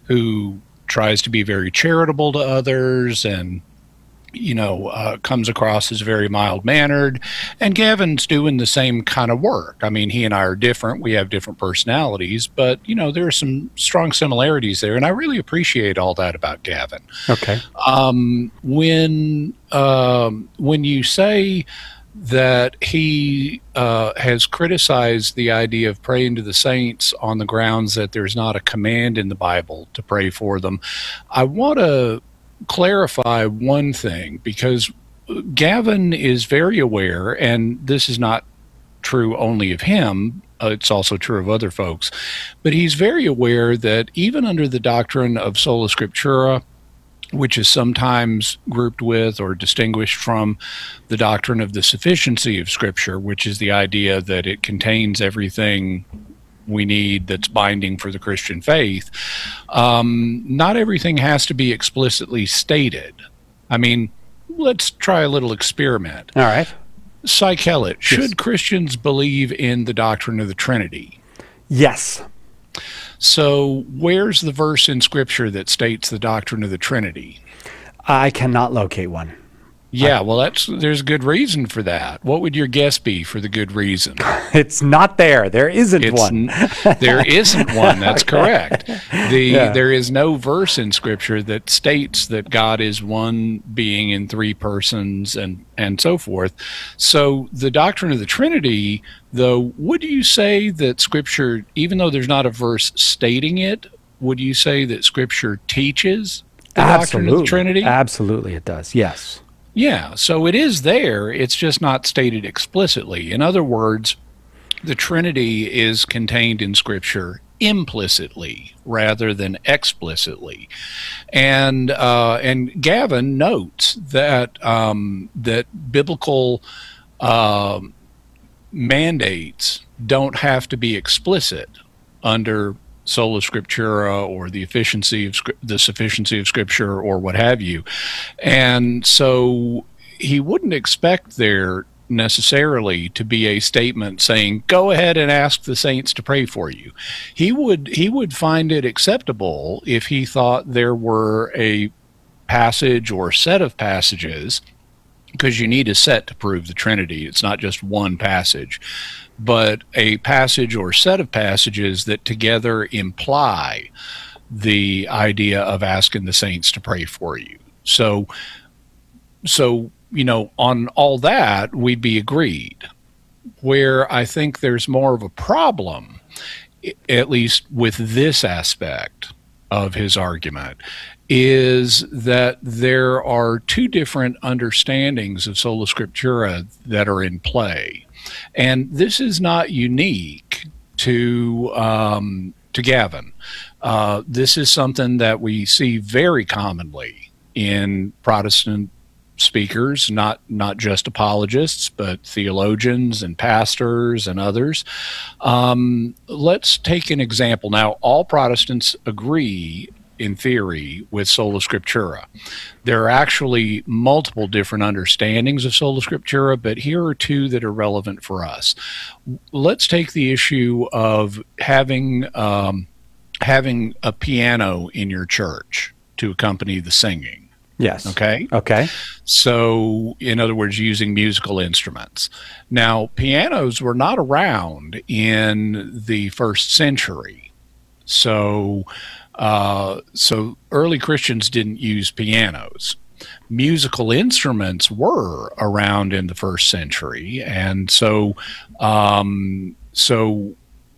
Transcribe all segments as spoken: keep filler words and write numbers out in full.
who tries to be very charitable to others and, you know, uh, comes across as very mild mannered. And Gavin's doing the same kind of work. I mean, he and I are different. We have different personalities, but, you know, there are some strong similarities there. And I really appreciate all that about Gavin. Okay. Um, when, um, when you say that he uh, has criticized the idea of praying to the saints on the grounds that there's not a command in the Bible to pray for them, I want to clarify one thing, because Gavin is very aware, and this is not true only of him, uh, it's also true of other folks, but he's very aware that even under the doctrine of sola scriptura, which is sometimes grouped with or distinguished from the doctrine of the sufficiency of Scripture, which is the idea that it contains everything we need that's binding for the Christian faith, um, not everything has to be explicitly stated. I mean, let's try a little experiment. All right. Psychelit, should Yes. Christians believe in the doctrine of the Trinity? Yes. So where's the verse in Scripture that states the doctrine of the Trinity? I cannot locate one. Yeah, well, that's there's a good reason for that. What would your guess be for the good reason? It's not there. There isn't It's one. n- there isn't one. That's correct. The Yeah. There is no verse in Scripture that states that God is one being in three persons and and so forth. So the doctrine of the Trinity, though, would you say that Scripture, even though there's not a verse stating it, would you say that Scripture teaches the doctrine of the Trinity? Absolutely, it does. Yes. Yeah, so it is there. It's just not stated explicitly. In other words, the Trinity is contained in Scripture implicitly rather than explicitly, and uh, and Gavin notes that um, that biblical uh, mandates don't have to be explicit under sola scriptura or the efficiency of the sufficiency of Scripture or what have you. And so he wouldn't expect there necessarily to be a statement saying, go ahead and ask the saints to pray for you. He would he would find it acceptable if he thought there were a passage or set of passages, because you need a set to prove the Trinity. It's not just one passage, but a passage or set of passages that together imply the idea of asking the saints to pray for you. So, so you know, on all that, we'd be agreed. Where I think there's more of a problem, at least with this aspect of his argument, is that there are two different understandings of sola scriptura that are in play. And this is not unique to um, to Gavin. Uh, this is something that we see very commonly in Protestant speakers, not not just apologists, but theologians and pastors and others. Um, let's take an example. Now, all Protestants agree, in theory, with sola scriptura. There are actually multiple different understandings of sola scriptura, but here are two that are relevant for us. Let's take the issue of having um, having a piano in your church to accompany the singing. Yes. Okay. Okay. So, in other words, using musical instruments. Now, pianos were not around in the first century. So, uh, so early Christians didn't use pianos. Musical instruments were around in the first century, and so, um, so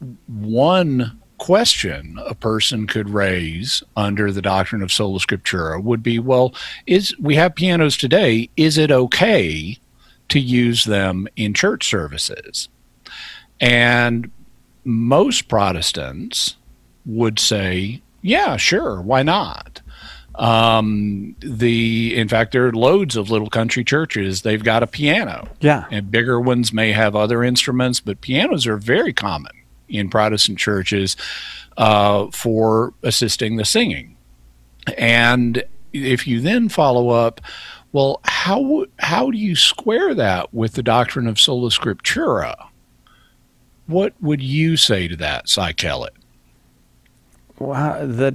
one question a person could raise under the doctrine of sola scriptura would be, well, is we have pianos today, is it okay to use them in church services? And most Protestants would say, yeah, sure, why not? Um, the in fact, there are loads of little country churches, they've got a piano. Yeah. And bigger ones may have other instruments, but pianos are very common in Protestant churches uh, for assisting the singing. And if you then follow up, well, how how do you square that with the doctrine of sola scriptura? What would you say to that, Psychelit? Well, the